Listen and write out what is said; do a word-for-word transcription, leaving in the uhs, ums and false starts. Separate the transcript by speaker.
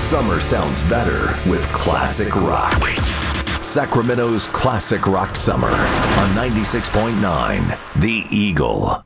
Speaker 1: Summer sounds better with classic rock. Sacramento's Classic Rock Summer on ninety-six point nine The Eagle.